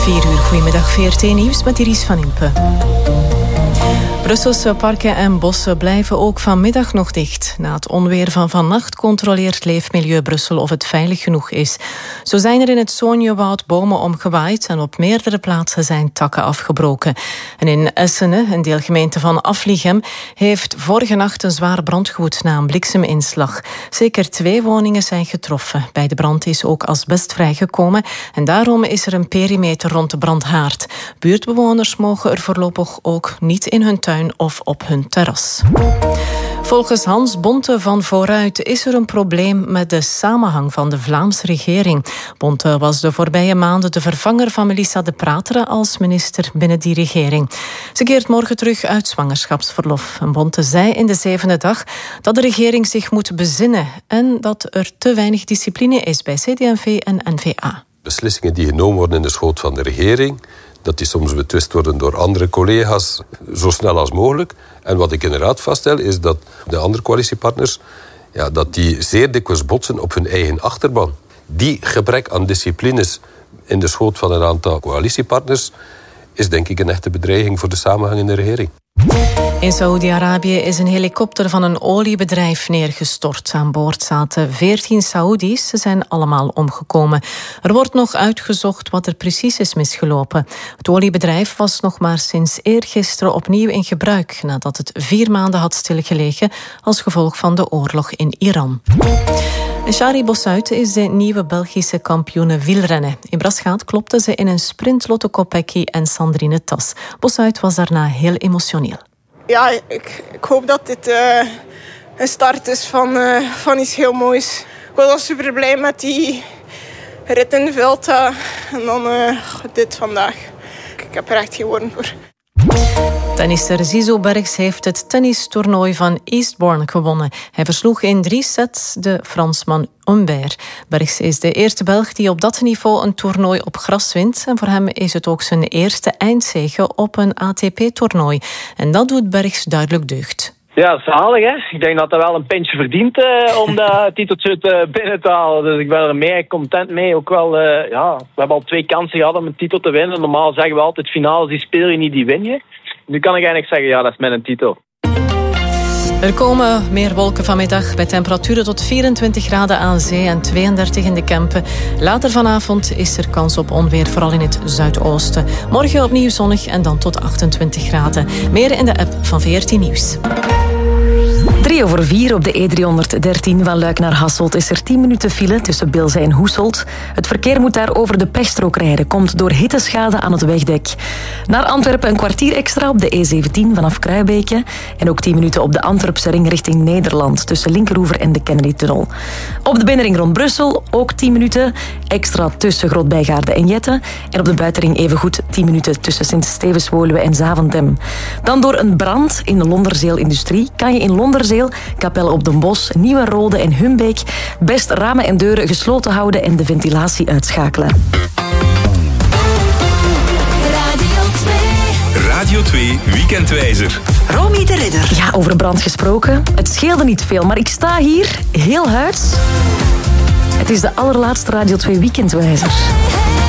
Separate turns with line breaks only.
4 uur, goedemiddag, VRT Nieuws met Iris van Impe. Brusselse parken en bossen blijven ook vanmiddag nog dicht. Na het onweer van vannacht controleert Leefmilieu Brussel of het veilig genoeg is. Zo zijn er in het Soonjewoud bomen omgewaaid en op meerdere plaatsen zijn takken afgebroken. En in Essene, een deelgemeente van Afligem, heeft vorige nacht een zware brand gewoed na een blikseminslag. Zeker 2 woningen zijn getroffen. Bij de brand is ook asbest vrijgekomen en daarom is er een perimeter rond de brandhaard. Buurtbewoners mogen er voorlopig ook niet in hun tuin of op hun terras. Volgens Hans Bonte van Vooruit is er een probleem met de samenhang van de Vlaamse regering. Bonte was de voorbije maanden de vervanger van Melissa De Prateren als minister binnen die regering. Ze keert morgen terug uit zwangerschapsverlof. En Bonte zei in de 7e dag dat de regering zich moet bezinnen en dat er te weinig discipline is bij CD&V en N-VA.
Beslissingen die genomen worden in de schoot van de regering, dat die soms betwist worden door andere collega's, zo snel als mogelijk. En wat ik inderdaad vaststel, is dat de andere coalitiepartners, dat die zeer dikwijls botsen op hun eigen achterban. Die gebrek aan disciplines in de schoot van een aantal coalitiepartners is denk ik een echte bedreiging voor de samenhang in de regering.
In Saoedi-Arabië is een helikopter van een oliebedrijf neergestort. Aan boord zaten 14 Saoedi's. Ze zijn allemaal omgekomen. Er wordt nog uitgezocht wat er precies is misgelopen. Het oliebedrijf was nog maar sinds eergisteren opnieuw in gebruik, nadat het 4 maanden had stilgelegen als gevolg van de oorlog in Iran. Shari Bossuit is de nieuwe Belgische kampioene wielrennen. In Braschaat klopte ze in een sprint Lotte Kopecky en Sandrine Tas. Bossuit was daarna heel emotioneel.
Ja, ik hoop dat dit een start is van iets heel moois. Ik was al super blij met die rit in Vuelta. En dan dit vandaag. Ik heb er echt geen woorden voor.
Tennisser Zizou Bergs heeft het tennistoernooi van Eastbourne gewonnen. Hij versloeg in 3 sets de Fransman Humbert. Bergs is de eerste Belg die op dat niveau een toernooi op gras wint. En voor hem is het ook zijn eerste eindzege op een ATP-toernooi. En dat doet Bergs duidelijk deugd.
Ja, zalig hè. Ik denk dat dat wel een pintje verdient om dat titeltje binnen te halen. Dus ik ben er mee content mee. Ook wel, we hebben al 2 kansen gehad om een titel te winnen. Normaal zeggen we altijd, finales die speel je niet, die win je. Nu kan ik eigenlijk zeggen, ja, dat is mijn titel.
Er komen meer wolken vanmiddag bij temperaturen tot 24 graden aan zee en 32 in de Kempen. Later vanavond is er kans op onweer, vooral in het zuidoosten. Morgen opnieuw zonnig en dan tot 28 graden. Meer in de app van VRT Nieuws.
3:04 op de E313 van Luik naar Hasselt is er 10 minuten file tussen Bilze en Hoeselt. Het verkeer moet daar over de pechstrook rijden, komt door hitteschade aan het wegdek. Naar Antwerpen een kwartier extra op de E17 vanaf Kruibeke. En ook 10 minuten op de Antwerpse ring richting Nederland tussen Linkeroever en de Kennedy-tunnel. Op de binnenring rond Brussel ook 10 minuten extra tussen Grootbijgaarden en Jette. En op de buitenring evengoed 10 minuten tussen Sint-Stevens-Woluwe en Zaventem. Dan door een brand in de Londerzeel-industrie kan je in Londerzeel, Capelle op den Bosch, Nieuwe Rode en Humbeek best ramen en deuren gesloten houden en de ventilatie uitschakelen.
Radio 2 Weekendwijzer.
Romy de Ridder. Ja, over brand gesproken. Het scheelde niet veel, maar ik sta hier heel huids. Het is de allerlaatste Radio 2 Weekendwijzer.